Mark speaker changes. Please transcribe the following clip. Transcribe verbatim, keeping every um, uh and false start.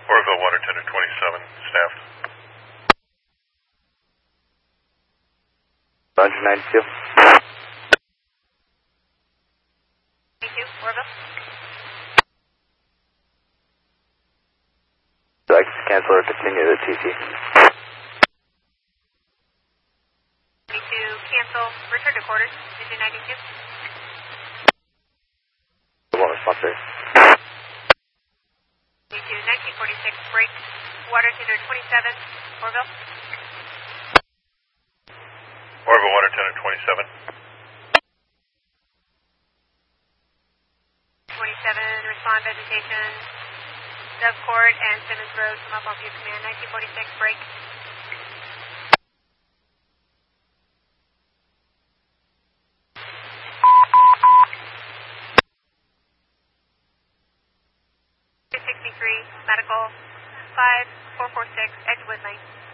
Speaker 1: Orville, Water Tender twenty-seven, staffed.
Speaker 2: Roger, ninety-two.
Speaker 3: ninety-two, Orville.
Speaker 2: Would you like to cancel or continue the T C?
Speaker 3: ninety-two, cancel, return to quarters, Vision ninety-two.
Speaker 2: One response rate.
Speaker 3: ninety-two, nineteen forty-six, break, Water Tender twenty-seven, Orville.
Speaker 1: Orville, Water Tender twenty-seven.
Speaker 3: twenty-seven, respond vegetation, Dovecourt and Simmons Road, come up on view command, nineteen forty-six, break. two sixty-three, medical, five four four six, Edgewood Lane.